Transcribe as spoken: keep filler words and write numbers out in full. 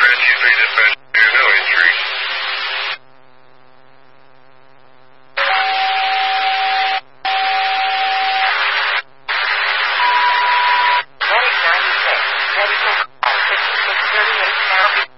Q three dispatch, no entry. Ready ninety-six, ready for call, fifty-six thirty-eight now.